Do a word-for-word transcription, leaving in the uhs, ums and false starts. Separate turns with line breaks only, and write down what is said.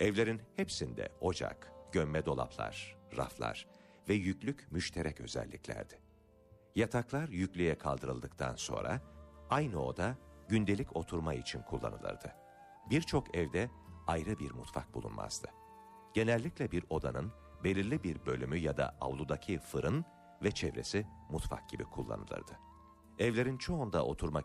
Evlerin hepsinde ocak, gömme dolaplar, raflar ve yüklük müşterek özelliklerdi. Yataklar yüklüğe kaldırıldıktan sonra aynı oda gündelik oturma için kullanılırdı. Birçok evde ayrı bir mutfak bulunmazdı. Genellikle bir odanın belirli bir bölümü ya da avludaki fırın ve çevresi mutfak gibi kullanılırdı. Evlerin çoğunda oturmak